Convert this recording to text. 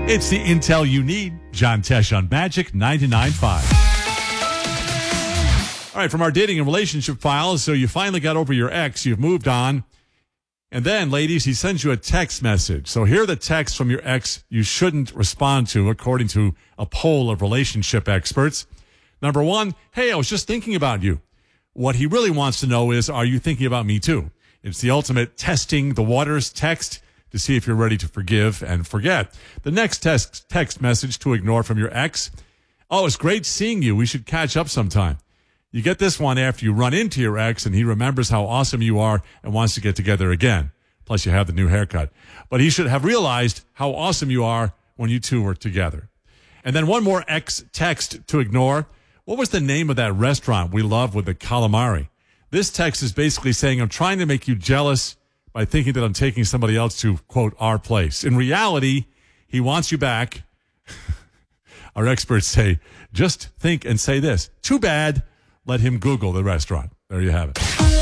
It's the intel you need. John Tesh on Magic 99.5. All right, from our dating and relationship files, so you finally got over your ex, you've moved on. And then, ladies, he sends you a text message. So here are the texts from your ex you shouldn't respond to, according to a poll of relationship experts. Number one, hey, I was just thinking about you. What he really wants to know is, are you thinking about me too? It's the ultimate testing the waters text to see if you're ready to forgive and forget. The next text message to ignore from your ex, oh, it's great seeing you. We should catch up sometime. You get this one after you run into your ex and he remembers how awesome you are and wants to get together again. Plus you have the new haircut. But he should have realized how awesome you are when you two were together. And then one more ex text to ignore. What was the name of that restaurant we love with the calamari? This text is basically saying, I'm trying to make you jealous by thinking that I'm taking somebody else to, quote, our place. In reality, he wants you back. Our experts say, just think and say this. Too bad. Let him Google the restaurant. There you have it.